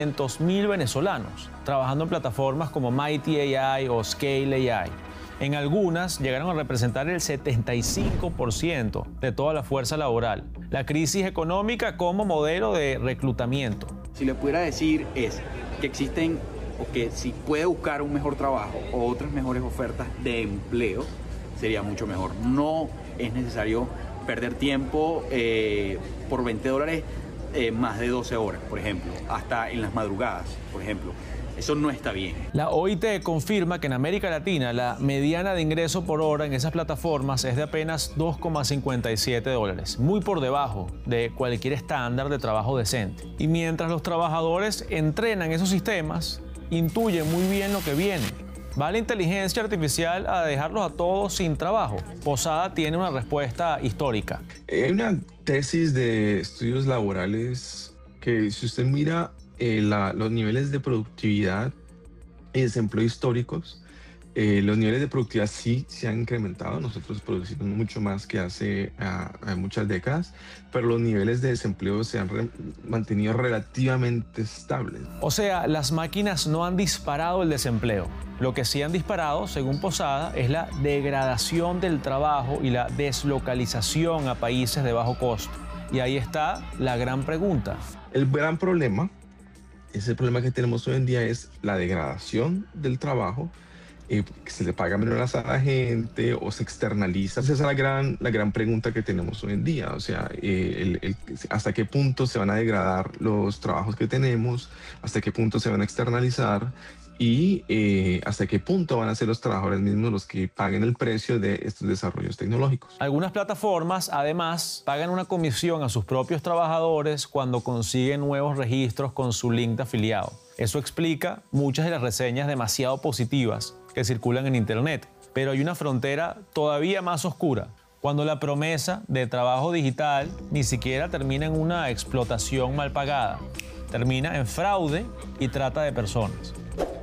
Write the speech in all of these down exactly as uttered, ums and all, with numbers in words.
doscientos mil venezolanos trabajando en plataformas como Mighty A I o Scale A I. En algunas llegaron a representar el setenta y cinco por ciento de toda la fuerza laboral. La crisis económica como modelo de reclutamiento. Si le pudiera decir es que existen o que si puede buscar un mejor trabajo o otras mejores ofertas de empleo, sería mucho mejor. No es necesario perder tiempo eh, por veinte dólares eh, más de doce horas, por ejemplo, hasta en las madrugadas, por ejemplo. Eso no está bien. La O I T confirma que en América Latina la mediana de ingreso por hora en esas plataformas es de apenas dos coma cincuenta y siete dólares, muy por debajo de cualquier estándar de trabajo decente. Y mientras los trabajadores entrenan esos sistemas, intuyen muy bien lo que viene. ¿Va la inteligencia artificial a dejarlos a todos sin trabajo? Posada tiene una respuesta histórica. Hay una tesis de estudios laborales que, si usted mira eh, la, los niveles de productividad y desempleo históricos, eh, los niveles de productividad sí se han incrementado. Nosotros producimos mucho más que hace uh, muchas décadas, pero los niveles de desempleo se han re mantenido relativamente estables. O sea, las máquinas no han disparado el desempleo. Lo que sí han disparado, según Posada, es la degradación del trabajo y la deslocalización a países de bajo costo. Y ahí está la gran pregunta. El gran problema, ese problema que tenemos hoy en día es la degradación del trabajo, eh, que se le paga menos a la gente o se externaliza. Esa es la gran, la gran pregunta que tenemos hoy en día. O sea, eh, el, el, hasta qué punto se van a degradar los trabajos que tenemos, hasta qué punto se van a externalizar y eh, hasta qué punto van a ser los trabajadores mismos los que paguen el precio de estos desarrollos tecnológicos. Algunas plataformas, además, pagan una comisión a sus propios trabajadores cuando consiguen nuevos registros con su link de afiliado. Eso explica muchas de las reseñas demasiado positivas que circulan en Internet. Pero hay una frontera todavía más oscura, cuando la promesa de trabajo digital ni siquiera termina en una explotación mal pagada, termina en fraude y trata de personas.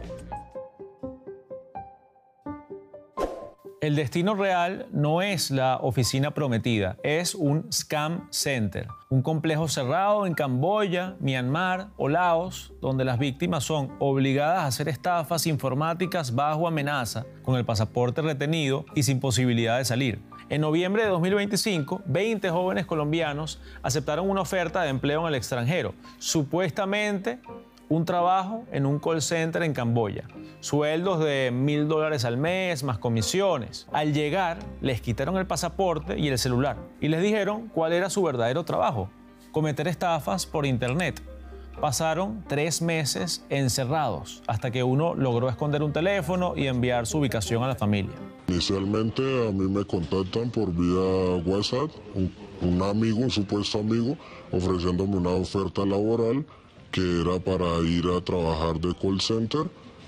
El destino real no es la oficina prometida, es un scam center, un complejo cerrado en Camboya, Myanmar o Laos, donde las víctimas son obligadas a hacer estafas informáticas bajo amenaza, con el pasaporte retenido y sin posibilidad de salir. En noviembre de dos mil veinticinco, veinte jóvenes colombianos aceptaron una oferta de empleo en el extranjero, supuestamente un trabajo en un call center en Camboya. Sueldos de mil dólares al mes, más comisiones. Al llegar, les quitaron el pasaporte y el celular y les dijeron cuál era su verdadero trabajo: cometer estafas por internet. Pasaron tres meses encerrados hasta que uno logró esconder un teléfono y enviar su ubicación a la familia. Inicialmente a mí me contactan por vía WhatsApp, un, un amigo, un supuesto amigo, ofreciéndome una oferta laboral que era para ir a trabajar de call center,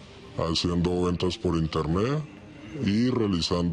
haciendo ventas por internet y realizando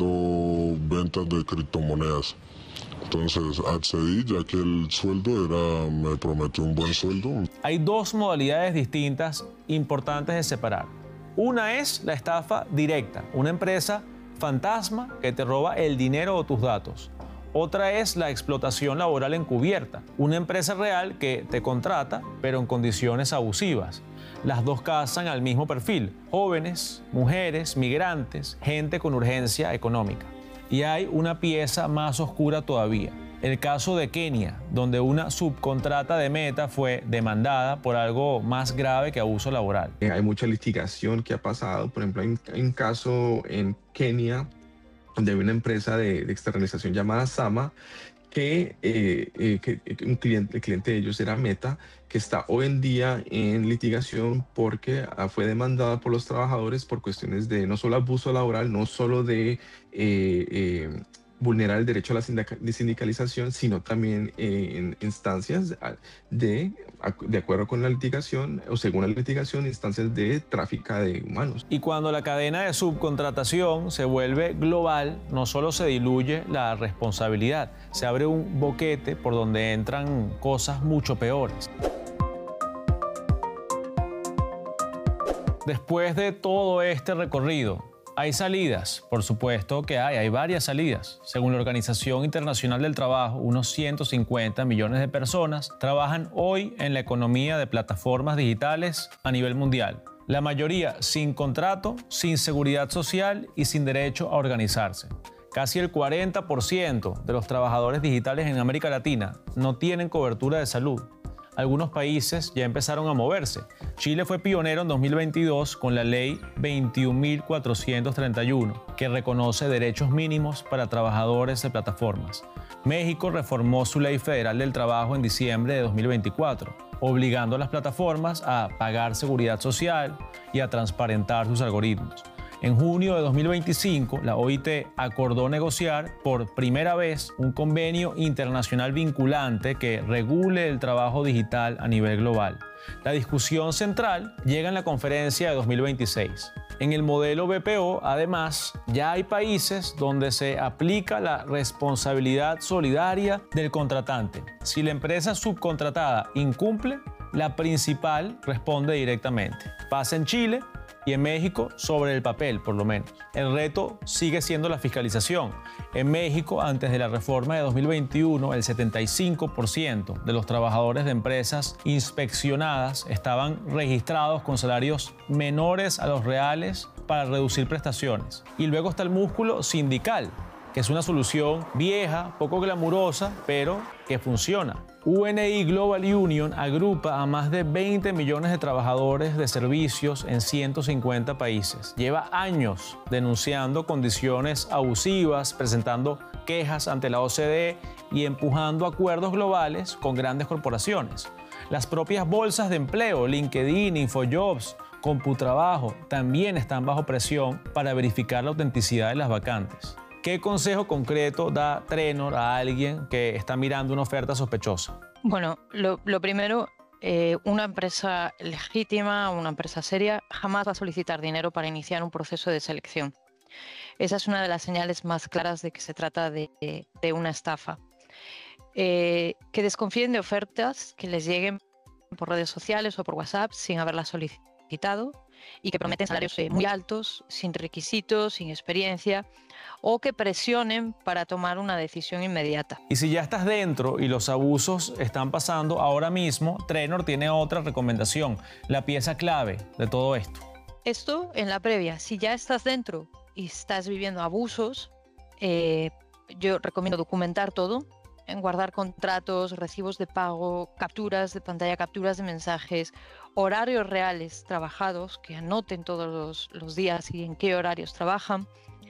ventas de criptomonedas. Entonces accedí, ya que el sueldo era, me prometió un buen sueldo. Hay dos modalidades distintas importantes de separar. Una es la estafa directa, una empresa fantasma que te roba el dinero o tus datos. Otra es la explotación laboral encubierta, una empresa real que te contrata, pero en condiciones abusivas. Las dos cazan al mismo perfil: jóvenes, mujeres, migrantes, gente con urgencia económica. Y hay una pieza más oscura todavía: el caso de Kenia, donde una subcontrata de Meta fue demandada por algo más grave que abuso laboral. Hay mucha litigación que ha pasado. Por ejemplo, hay un caso en Kenia de una empresa de, de externalización llamada Sama, que, eh, eh, que un cliente, el cliente de ellos era Meta, que está hoy en día en litigación porque fue demandada por los trabajadores por cuestiones de no solo abuso laboral, no solo de eh, eh, vulnerar el derecho a la sindicalización, sino también eh, en instancias de, de acuerdo con la litigación o según la litigación, instancias de tráfico de humanos. Y cuando la cadena de subcontratación se vuelve global, no solo se diluye la responsabilidad, se abre un boquete por donde entran cosas mucho peores. Después de todo este recorrido, Hay salidas, por supuesto que hay, hay varias salidas. Según la Organización Internacional del Trabajo, unos ciento cincuenta millones de personas trabajan hoy en la economía de plataformas digitales a nivel mundial. La mayoría sin contrato, sin seguridad social y sin derecho a organizarse. Casi el cuarenta por ciento de los trabajadores digitales en América Latina no tienen cobertura de salud. Algunos países ya empezaron a moverse. Chile fue pionero en dos mil veintidós con la Ley veintiún mil cuatrocientos treinta y uno, que reconoce derechos mínimos para trabajadores de plataformas. México reformó su Ley Federal del Trabajo en diciembre de dos mil veinticuatro, obligando a las plataformas a pagar seguridad social y a transparentar sus algoritmos. En junio de dos mil veinticinco, la O I T acordó negociar por primera vez un convenio internacional vinculante que regule el trabajo digital a nivel global. La discusión central llega en la conferencia de dos mil veintiséis. En el modelo B P O, además, ya hay países donde se aplica la responsabilidad solidaria del contratante. Si la empresa subcontratada incumple, la principal responde directamente. Pasa en Chile y en México sobre el papel, por lo menos. El reto sigue siendo la fiscalización. En México, antes de la reforma de dos mil veintiuno, el setenta y cinco por ciento de los trabajadores de empresas inspeccionadas estaban registrados con salarios menores a los reales para reducir prestaciones. Y luego está el músculo sindical, que es una solución vieja, poco glamurosa, pero que funciona. U N I Global Union agrupa a más de veinte millones de trabajadores de servicios en ciento cincuenta países. Lleva años denunciando condiciones abusivas, presentando quejas ante la O C D E y empujando acuerdos globales con grandes corporaciones. Las propias bolsas de empleo, LinkedIn, InfoJobs, Computrabajo, también están bajo presión para verificar la autenticidad de las vacantes. ¿Qué consejo concreto da Trenor a alguien que está mirando una oferta sospechosa? Bueno, lo, lo primero, eh, una empresa legítima, una empresa seria, jamás va a solicitar dinero para iniciar un proceso de selección. Esa es una de las señales más claras de que se trata de, de, de una estafa. Eh, que desconfíen de ofertas que les lleguen por redes sociales o por WhatsApp sin haberlas solicitado y que prometen salarios eh, muy altos, sin requisitos, sin experiencia, o que presionen para tomar una decisión inmediata. Y si ya estás dentro y los abusos están pasando ahora mismo, Trenor tiene otra recomendación, la pieza clave de todo esto. Esto en la previa. Si ya estás dentro y estás viviendo abusos, eh, yo recomiendo documentar todo, en guardar contratos, recibos de pago, capturas de pantalla, capturas de mensajes, horarios reales trabajados, que anoten todos los, los días y en qué horarios trabajan,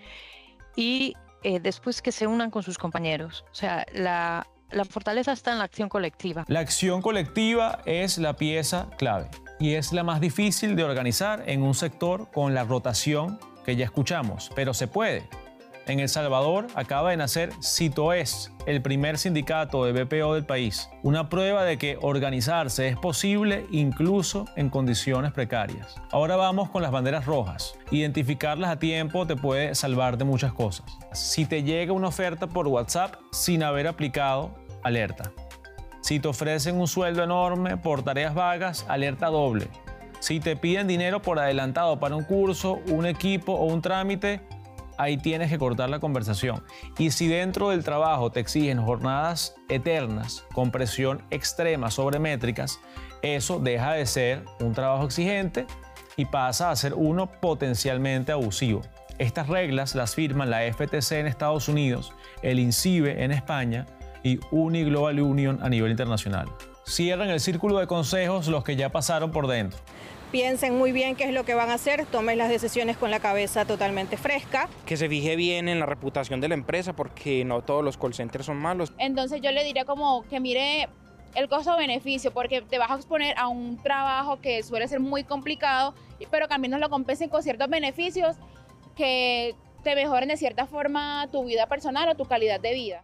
y eh, después que se unan con sus compañeros. O sea, la, la fortaleza está en la acción colectiva. La acción colectiva es la pieza clave y es la más difícil de organizar en un sector con la rotación que ya escuchamos, pero se puede. En El Salvador acaba de nacer Citoes, el primer sindicato de B P O del país. Una prueba de que organizarse es posible incluso en condiciones precarias. Ahora vamos con las banderas rojas. Identificarlas a tiempo te puede salvar de muchas cosas. Si te llega una oferta por WhatsApp sin haber aplicado, alerta. Si te ofrecen un sueldo enorme por tareas vagas, alerta doble. Si te piden dinero por adelantado para un curso, un equipo o un trámite, ahí tienes que cortar la conversación. Y si dentro del trabajo te exigen jornadas eternas con presión extrema sobre métricas, eso deja de ser un trabajo exigente y pasa a ser uno potencialmente abusivo. Estas reglas las firman la F T C en Estados Unidos, el INCIBE en España y U N I Global Union a nivel internacional. Cierran el círculo de consejos los que ya pasaron por dentro. Piensen muy bien qué es lo que van a hacer, tomen las decisiones con la cabeza totalmente fresca. Que se fije bien en la reputación de la empresa porque no todos los call centers son malos. Entonces yo le diría como que mire el costo-beneficio porque te vas a exponer a un trabajo que suele ser muy complicado, pero que al menos lo compensen con ciertos beneficios que te mejoren de cierta forma tu vida personal o tu calidad de vida.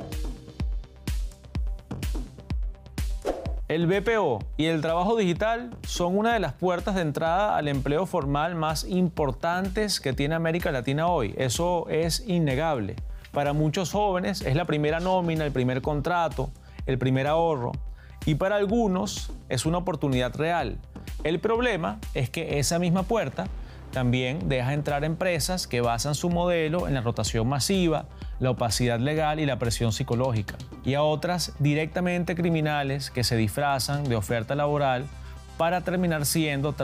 El B P O y el trabajo digital son una de las puertas de entrada al empleo formal más importantes que tiene América Latina hoy. Eso es innegable. Para muchos jóvenes es la primera nómina, el primer contrato, el primer ahorro. Y para algunos es una oportunidad real. El problema es que esa misma puerta También deja entrar empresas que basan su modelo en la rotación masiva, la opacidad legal y la presión psicológica, y a otras directamente criminales que se disfrazan de oferta laboral para terminar siendo